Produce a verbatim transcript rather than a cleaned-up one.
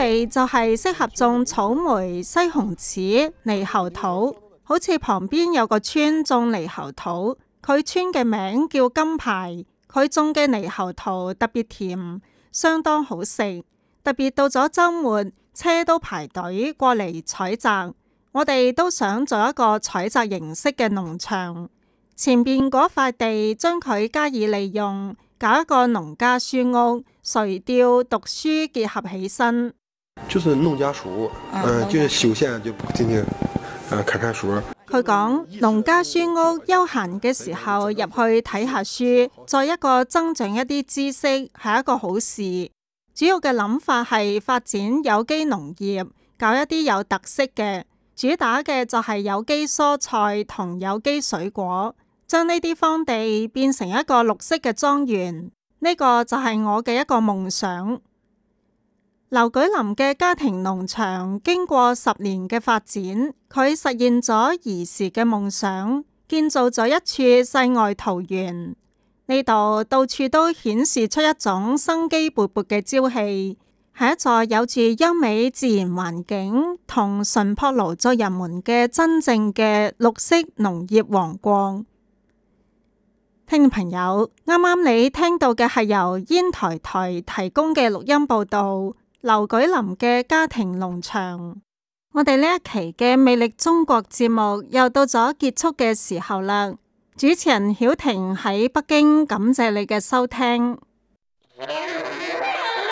地就係適合種草莓、西紅柿、獼猴桃，好似旁邊有個村種獼猴桃，佢村嘅名叫金牌，佢種嘅獼猴桃特別甜，相當好食，特別到咗週末，車都排隊過嚟採摘。我哋都想做一個採摘形式嘅農場，前邊嗰塊地將佢加以利用，搞一個農家書屋，垂釣讀書結合起身。 就是農家書，嗯、呃，就是休閒就進去，呃，看看書。 佢講農家書屋休閒嘅時候入去睇下書，再一個增長一啲知識係一個好事。主要嘅諗法係發展有機農業，搞一啲有特色嘅。主打嘅就係有機蔬菜同有機水果，將呢啲荒地變成一個綠色嘅莊園，呢個就係我嘅一個夢想。劉舉林嘅家庭農場經過十年嘅發展，佢實現咗兒時嘅夢想，建造咗一處世外桃源。呢度到處都顯示出一種生機勃勃嘅朝氣，係一座有住優美自然環境同淳樸勞作人們嘅真正嘅綠色農業王國。聽眾朋友，啱啱你聽到嘅係由煙台台提供嘅錄音報道，劉舉林嘅家庭農場。我哋呢一期嘅魅力中國節目又到咗結束嘅時候啦。主持人曉婷喺北京，感謝你嘅收聽。